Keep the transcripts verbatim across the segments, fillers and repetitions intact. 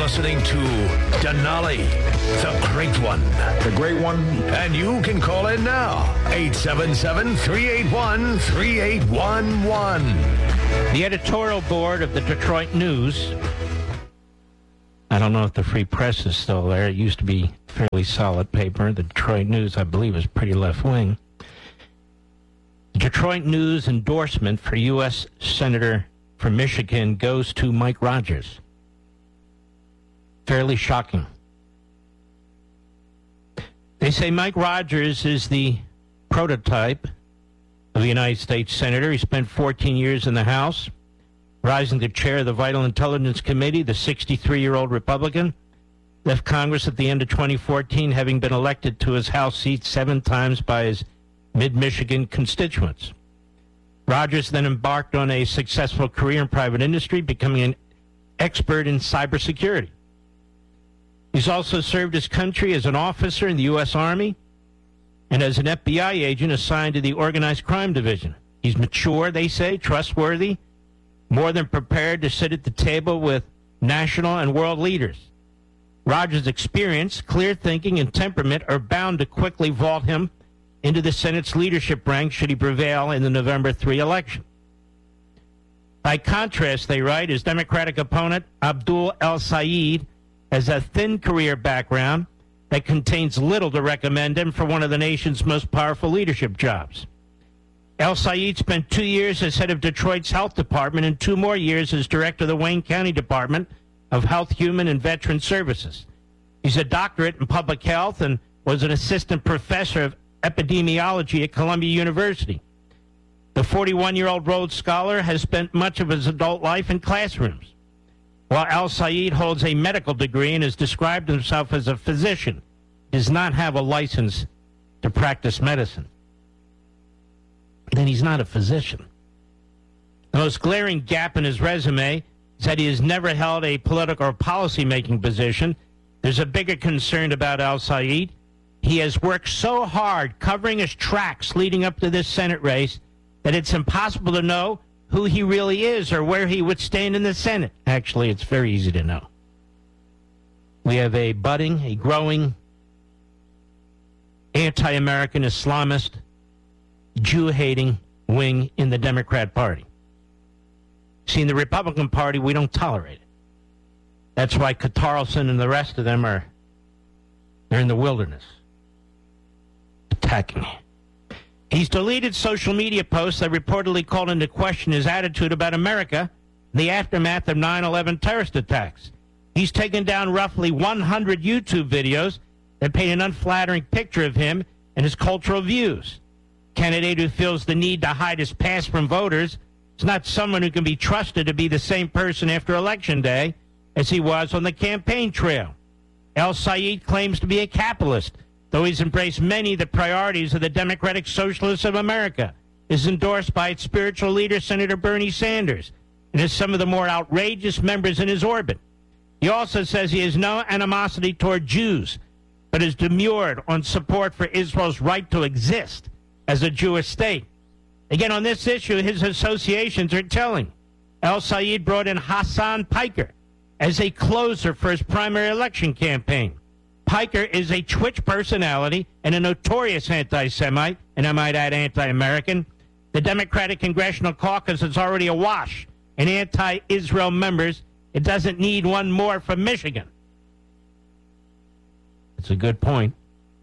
listening to Denali, the Great One. The Great One. And you can call in now, eight seven seven, three eight one, three eight one one. The editorial board of the Detroit News, I don't know if the Free Press is still there. It used to be fairly solid paper. The Detroit News, I believe, is pretty left-wing. The Detroit News endorsement for U S Senator from Michigan goes to Mike Rogers. Fairly shocking. They say Mike Rogers is the prototype of the United States Senator. He spent fourteen years in the House, rising to chair of the Vital Intelligence Committee. The sixty-three-year-old Republican left Congress at the end of twenty fourteen, having been elected to his House seat seven times by his mid-Michigan constituents. Rogers then embarked on a successful career in private industry, becoming an expert in cybersecurity. He's also served his country as an officer in the U S Army and as an F B I agent assigned to the Organized Crime Division. He's mature, they say, trustworthy, more than prepared to sit at the table with national and world leaders. Rogers' experience, clear thinking, and temperament are bound to quickly vault him into the Senate's leadership ranks should he prevail in the November third election. By contrast, they write, his Democratic opponent, Abdul El-Sayed, has a thin career background that contains little to recommend him for one of the nation's most powerful leadership jobs. El-Sayed spent two years as head of Detroit's health department and two more years as director of the Wayne County Department of Health, Human, and Veteran Services. He's a doctorate in public health and was an assistant professor of epidemiology at Columbia University. The forty-one-year-old Rhodes Scholar has spent much of his adult life in classrooms. While El-Sayed holds a medical degree and has described himself as a physician, he does not have a license to practice medicine. Then he's not a physician. The most glaring gap in his resume is that he has never held a political or policy-making position. There's a bigger concern about El-Sayed. He has worked so hard covering his tracks leading up to this Senate race that it's impossible to know who he really is or where he would stand in the Senate. Actually, it's very easy to know. We have a budding, a growing anti-American Islamist, Jew-hating wing in the Democrat Party. See, in the Republican Party, we don't tolerate it. That's why Carlson and the rest of them are, they're in the wilderness, attacking him. He's deleted social media posts that reportedly called into question his attitude about America in the aftermath of nine eleven terrorist attacks. He's taken down roughly one hundred YouTube videos that paint an unflattering picture of him and his cultural views. A candidate who feels the need to hide his past from voters is not someone who can be trusted to be the same person after Election Day as he was on the campaign trail. El-Sayed claims to be a capitalist, though he's embraced many of the priorities of the Democratic Socialists of America, is endorsed by its spiritual leader, Senator Bernie Sanders, and is some of the more outrageous members in his orbit. He also says he has no animosity toward Jews, but is demurred on support for Israel's right to exist as a Jewish state. Again, on this issue, his associations are telling. El-Sayed brought in Hassan Piker as a closer for his primary election campaign. Piker is a Twitch personality and a notorious anti-Semite, and I might add anti-American. The Democratic Congressional Caucus is already awash in anti-Israel members. It doesn't need one more from Michigan. That's a good point.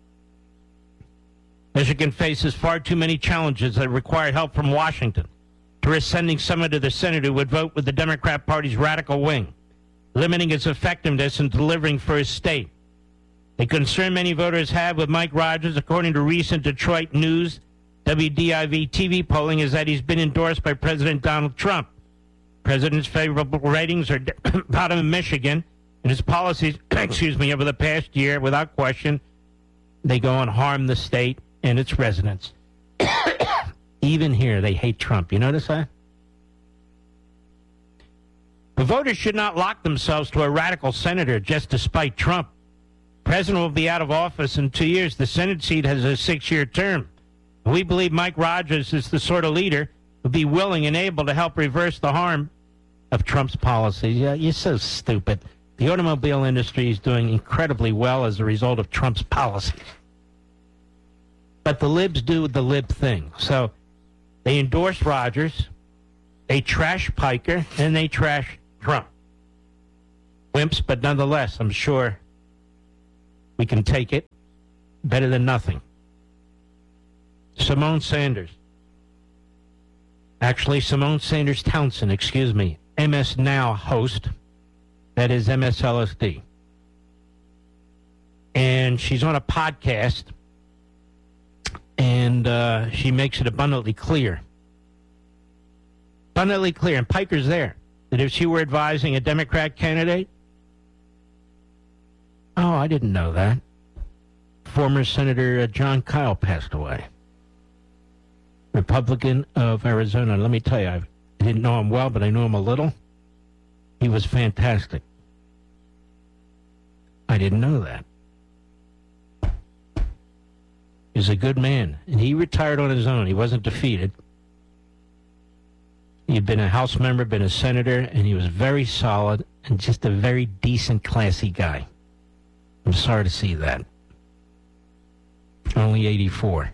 Michigan faces far too many challenges that require help from Washington to risk sending someone to the Senate who would vote with the Democrat Party's radical wing, limiting its effectiveness in delivering for his state. The concern many voters have with Mike Rogers, according to recent Detroit News W D I V T V polling, is that he's been endorsed by President Donald Trump. The president's favorable ratings are bottom in Michigan, and his policies, excuse me, over the past year, without question, they go and harm the state and its residents. Even here, they hate Trump. You notice that? The voters should not lock themselves to a radical senator just to spite Trump. The president will be out of office in two years. The Senate seat has a six-year term. We believe Mike Rogers is the sort of leader who will be willing and able to help reverse the harm of Trump's policies. Yeah, you're so stupid. The automobile industry is doing incredibly well as a result of Trump's policies. But the libs do the lib thing. So they endorse Rogers, they trash Piker, and they trash Trump. Wimps, but nonetheless, I'm sure we can take it. Better than nothing. Simone Sanders. Actually, Simone Sanders Townsend, excuse me, M S Now host. That is M S L S D. And she's on a podcast, and uh, she makes it abundantly clear. Abundantly clear, and Piker's there, that if she were advising a Democrat candidate, oh, I didn't know that. Former Senator uh, John Kyle passed away. Republican of Arizona. Let me tell you, I didn't know him well, but I knew him a little. He was fantastic. I didn't know that. He's a good man, and he retired on his own. He wasn't defeated. He'd been a House member, been a senator, and he was very solid and just a very decent, classy guy. I'm sorry to see that. Only eighty-four.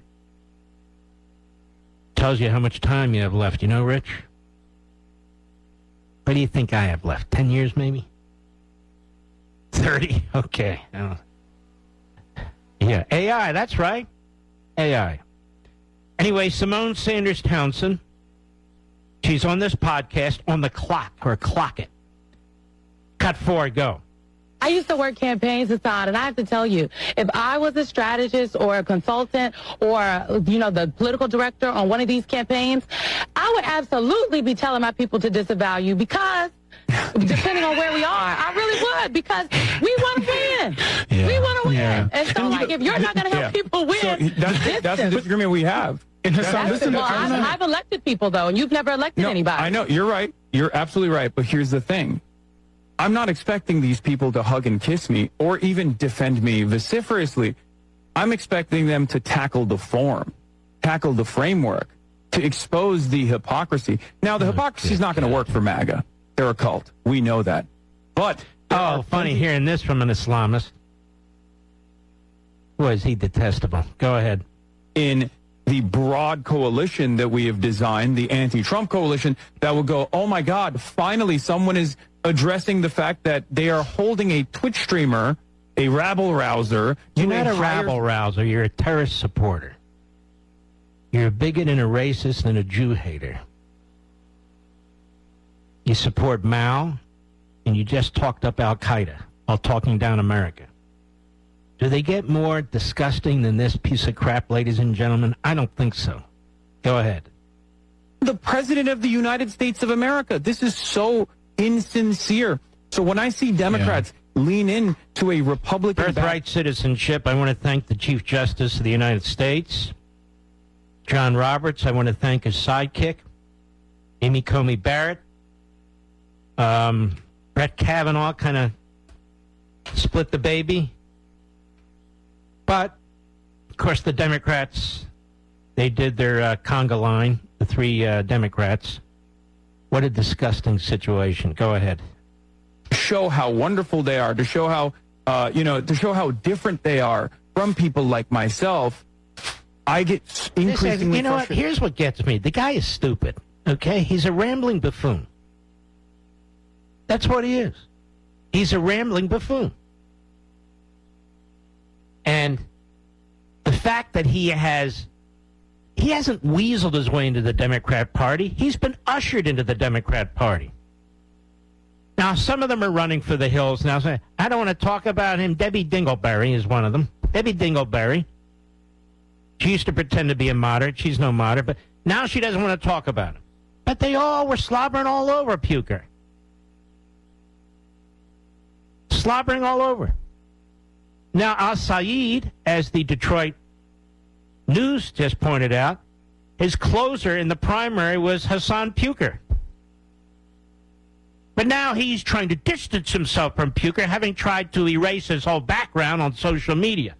Tells you how much time you have left. You know, Rich? What do you think I have left? Ten years, maybe? Thirty? Okay. Oh. Yeah, A I, that's right. A I. Anyway, Simone Sanders Townsend, she's on this podcast on the clock, or clock it. Cut four, go. I used to work campaigns, Hassan, and I have to tell you, if I was a strategist or a consultant or, you know, the political director on one of these campaigns, I would absolutely be telling my people to disavow you because, depending on where we are, I really would, because we want to win. Yeah. We want to win. Yeah. And so, like, if you're not going to help yeah. people win, so that's, that's the disagreement we have. And Hassan, listen, well, I've, I've elected people, though, and you've never elected no, anybody. I know. You're right. You're absolutely right. But here's the thing. I'm not expecting these people to hug and kiss me or even defend me vociferously. I'm expecting them to tackle the form, tackle the framework, to expose the hypocrisy. Now, the hypocrisy is not going to work for MAGA. They're a cult. We know that. But oh, funny hearing this from an Islamist. Boy, is he detestable. Go ahead. In the broad coalition that we have designed, the anti-Trump coalition, that will go, oh, my God, finally someone is addressing the fact that they are holding a Twitch streamer, a rabble-rouser. You're not a rabble-rouser. You're a terrorist supporter. You're a bigot and a racist and a Jew hater. You support Mao, and you just talked up Al-Qaeda while talking down America. Do they get more disgusting than this piece of crap, ladies and gentlemen? I don't think so. Go ahead. The President of the United States of America. This is so insincere. So when I see Democrats yeah. lean in to a Republican birthright citizenship, I want to thank the Chief Justice of the United States, John Roberts. I want to thank his sidekick, Amy Coney Barrett. Um, Brett Kavanaugh kind of split the baby. But, of course, the Democrats, they did their uh, conga line, the three uh, Democrats. What a disgusting situation. Go ahead. Show how wonderful they are, to show how, uh, you know, to show how different they are from people like myself. I get increasingly Listen, you know frustrated. What? Here's what gets me. The guy is stupid, okay? He's a rambling buffoon. That's what he is. He's a rambling buffoon. And the fact that he has... He hasn't weaseled his way into the Democrat Party. He's been ushered into the Democrat Party. Now, some of them are running for the hills now. Saying, I don't want to talk about him. Debbie Dingleberry is one of them. Debbie Dingleberry. She used to pretend to be a moderate. She's no moderate. But now she doesn't want to talk about him. But they all were slobbering all over Puker. Slobbering all over. Now, Al-Sayed, as the Detroit News just pointed out, his closer in the primary was Hassan Puker. But now he's trying to distance himself from Puker, having tried to erase his whole background on social media.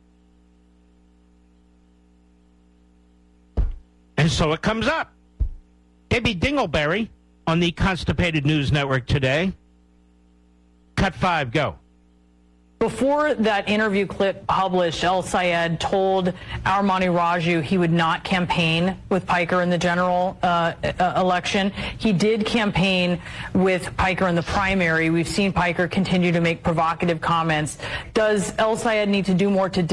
And so it comes up. Debbie Dingleberry on the Constipated News Network today Cut five, go. Before that interview clip published, El Sayed told Armani Raju he would not campaign with Piker in the general uh, uh, election. He did campaign with Piker in the primary. We've seen Piker continue to make provocative comments. Does El Sayed need to do more to